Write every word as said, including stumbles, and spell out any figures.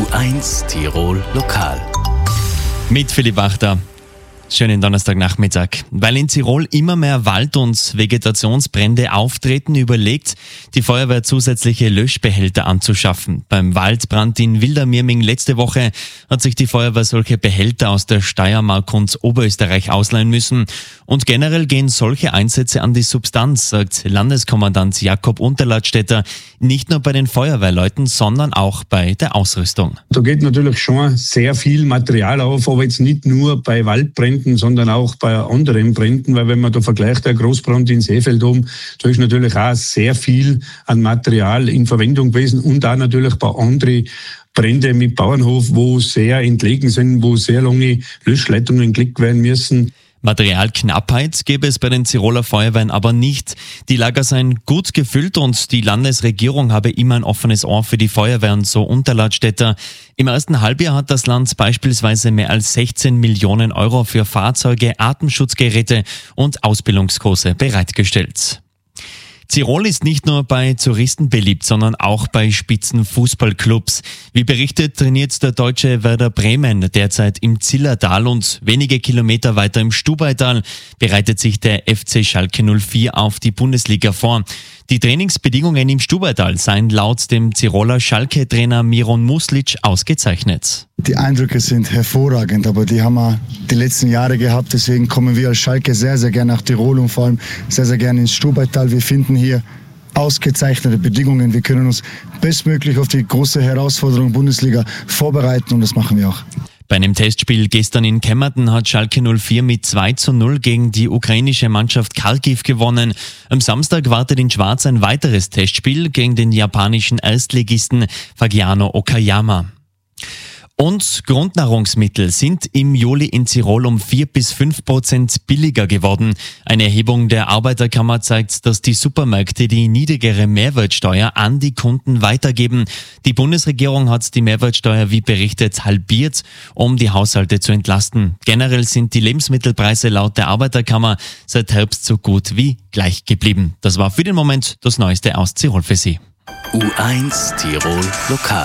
eins Tirol Lokal. Mit Philipp Wachter. Schönen Donnerstagnachmittag. Weil in Tirol immer mehr Wald- und Vegetationsbrände auftreten, überlegt die Feuerwehr zusätzliche Löschbehälter anzuschaffen. Beim Waldbrand in Wildermirming letzte Woche hat sich die Feuerwehr solche Behälter aus der Steiermark und Oberösterreich ausleihen müssen. Und generell gehen solche Einsätze an die Substanz, sagt Landeskommandant Jakob Unterladstätter, nicht nur bei den Feuerwehrleuten, sondern auch bei der Ausrüstung. Da geht natürlich schon sehr viel Material auf, aber jetzt nicht nur bei Waldbränden, sondern auch bei anderen Bränden, weil wenn man da vergleicht, der Großbrand in Seefeld oben, da ist natürlich auch sehr viel an Material in Verwendung gewesen und auch natürlich bei anderen Brände mit Bauernhof, wo sehr entlegen sind, wo sehr lange Löschleitungen gelegt werden müssen. Materialknappheit gäbe es bei den Tiroler Feuerwehren aber nicht. Die Lager seien gut gefüllt und die Landesregierung habe immer ein offenes Ohr für die Feuerwehren, so Unterladstätter. Im ersten Halbjahr hat das Land beispielsweise mehr als sechzehn Millionen Euro für Fahrzeuge, Atemschutzgeräte und Ausbildungskurse bereitgestellt. Tirol ist nicht nur bei Touristen beliebt, sondern auch bei Spitzenfußballclubs. Wie berichtet, trainiert der deutsche Werder Bremen derzeit im Zillertal und wenige Kilometer weiter im Stubaital bereitet sich der F C Schalke null vier auf die Bundesliga vor. Die Trainingsbedingungen im Stubaital seien laut dem Tiroler Schalke-Trainer Miron Muslic ausgezeichnet. Die Eindrücke sind hervorragend, aber die haben wir die letzten Jahre gehabt. Deswegen kommen wir als Schalke sehr, sehr gerne nach Tirol und vor allem sehr, sehr gerne ins Stubaital. Wir finden hier ausgezeichnete Bedingungen. Wir können uns bestmöglich auf die große Herausforderung Bundesliga vorbereiten und das machen wir auch. Bei einem Testspiel gestern in Kemmerton hat Schalke null vier mit zwei zu null gegen die ukrainische Mannschaft Kharkiv gewonnen. Am Samstag wartet in Schwarz ein weiteres Testspiel gegen den japanischen Erstligisten Fagiano Okayama. Und Grundnahrungsmittel sind im Juli in Tirol um vier bis fünf Prozent billiger geworden. Eine Erhebung der Arbeiterkammer zeigt, dass die Supermärkte die niedrigere Mehrwertsteuer an die Kunden weitergeben. Die Bundesregierung hat die Mehrwertsteuer, wie berichtet, halbiert, um die Haushalte zu entlasten. Generell sind die Lebensmittelpreise laut der Arbeiterkammer seit Herbst so gut wie gleich geblieben. Das war für den Moment das Neueste aus Tirol für Sie. U eins Tirol Lokal.